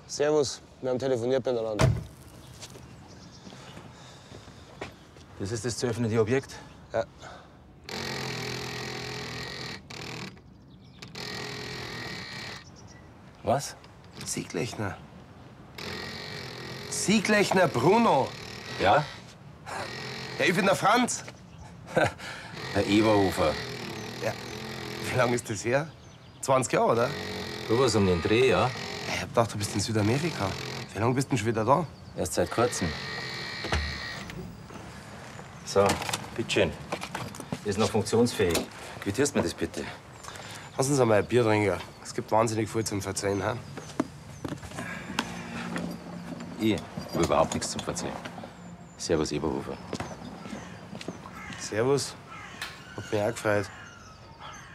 Servus. Wir haben telefoniert miteinander. Das ist das zu öffnende Objekt? Ja. Was? Sieglechner. Sieglechner Bruno. Ja? Ja, ich bin der Franz. Herr Eberhofer. Ja. Wie lange ist das her? 20 Jahre, oder? Du warst um den Dreh, ja? Ich hab gedacht, du bist in Südamerika. Wie lange bist du denn schon wieder da? Erst seit kurzem. So, bitteschön. Ist noch funktionsfähig. Quittierst mir das bitte? Lass uns einmal ein Bier trinken. Es gibt wahnsinnig viel zum Verzeihen, ha? Ich habe überhaupt nichts zum Verzeihen. Servus, Eberhofer. Servus. Hat mich auch gefreut.